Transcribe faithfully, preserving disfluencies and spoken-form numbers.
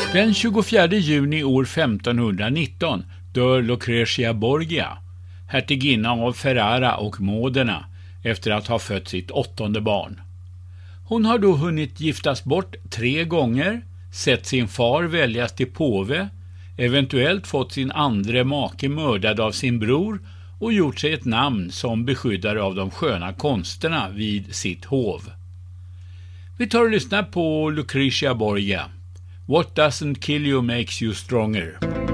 Den tjugofjärde juni år femtonhundranitton dör Lucrezia Borgia, hertiginna av Ferrara och Modena, efter att ha fött sitt åttonde barn. Hon har då hunnit giftas bort tre gånger, sett sin far väljas till påve, eventuellt fått sin andre make mördad av sin bror och gjort sig ett namn som beskyddare av de sköna konsterna vid sitt hov. Vi tar och lyssnar på Lucrezia Borgia. What doesn't kill you makes you stronger.